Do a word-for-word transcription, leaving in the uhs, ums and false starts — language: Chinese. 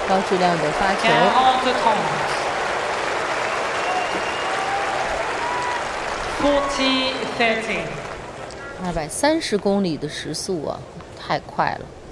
高质量的发球。二百三十公里的时速啊，太快了。